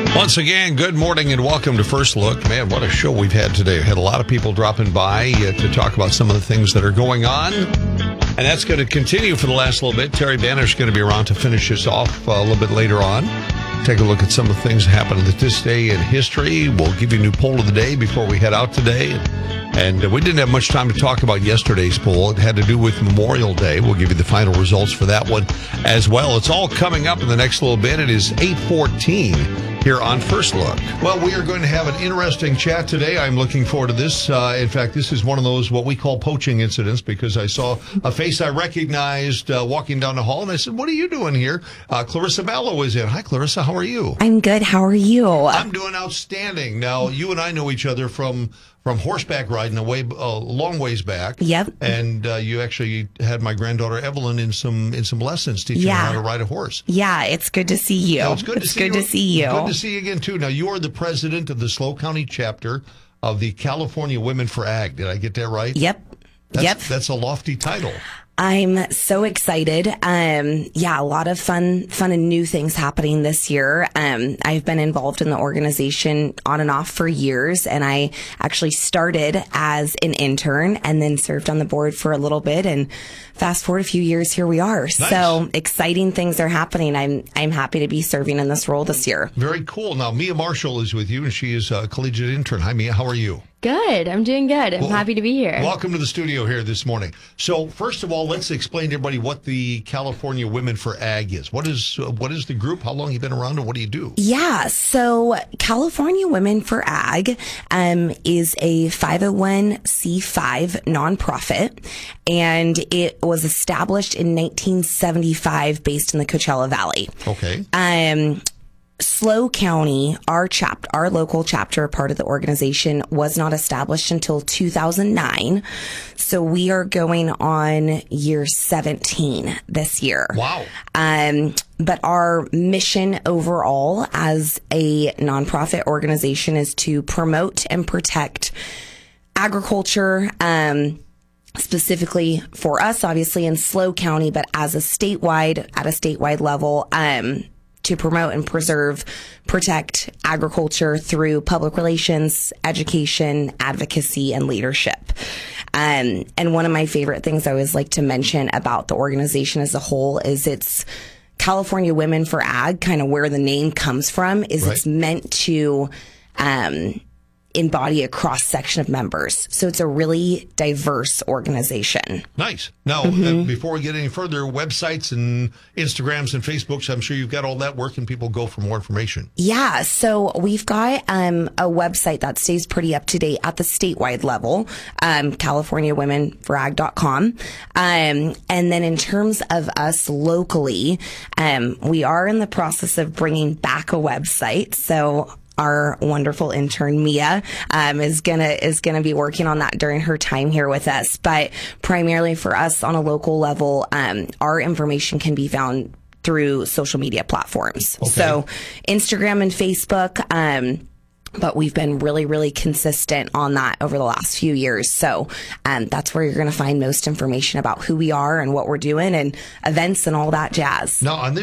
Once again, good morning and welcome to First Look. Man, what a show we've had today. We had a lot of people dropping by to talk about some of the things that are going on. And that's going to continue for the last little bit. Terry Banner's going to be around to finish us off a little bit later on. Take a look at some of the things that happened this day in history. We'll give you a new poll of the day before we head out today. And we didn't have much time to talk about yesterday's poll. It had to do with Memorial Day. We'll give you the final results for that one as well. It's all coming up in the next little bit. It is 8:14 here on First Look. Well, we are going to have an interesting chat today. I'm looking forward to this. In fact, this is one of those what we call poaching incidents, because I saw a face I recognized walking down the hall, and I said, what are you doing here? Clarissa Ballo is in. Hi, Clarissa. How are you? I'm good. How are you? I'm doing outstanding. Now, you and I know each other from horseback riding a long ways back. Yep. And you actually had my granddaughter Evelyn in some lessons teaching her how to ride a horse. Yeah, it's good to see you. No, it's good to see you. Good to see you again, too. Now, you are the president of the SLO County chapter of the California Women for Ag. Did I get that right? Yep. That's a lofty title. I'm so excited. A lot of fun and new things happening this year. I've been involved in the organization on and off for years, and I actually started as an intern and then served on the board for a little bit, and fast forward a few years, here we are. Nice. So exciting things are happening. I'm happy to be serving in this role this year. Very cool. Now, Mia Marshall is with you, and she is a collegiate intern. Hi, Mia. How are you? Good. I'm doing good. I'm happy to be here. Welcome to the studio here this morning. So, first of all, let's explain to everybody what the California Women for Ag is. What is the group? How long have you been around, and what do you do? Yeah, so California Women for Ag is a 501c5 nonprofit, and it was established in 1975 based in the Coachella Valley. Okay. SLO County, our local chapter, part of the organization, was not established until 2009. So we are going on year 17 this year. Wow. But our mission overall as a nonprofit organization is to promote and protect agriculture, specifically for us, obviously in SLO County, but at a statewide level, to promote and protect agriculture through public relations, education, advocacy, and leadership. And one of my favorite things I always like to mention about the organization as a whole is it's California Women for Ag, kind of where the name comes from, is It's meant to embody a cross-section of members. So it's a really diverse organization. Nice. Now, before we get any further, websites and Instagrams and Facebooks, I'm sure you've got all that. Where can people go for more information? Yeah, so we've got a website that stays pretty up to date at the statewide level, CaliforniaWomenForAg.com. And then in terms of us locally, we are in the process of bringing back a website. So our wonderful intern, Mia, is gonna be working on that during her time here with us. But primarily for us on a local level, our information can be found through social media platforms. Okay. So Instagram and Facebook, but we've been really, really consistent on that over the last few years. So that's where you're going to find most information about who we are and what we're doing and events and all that jazz. Now, on this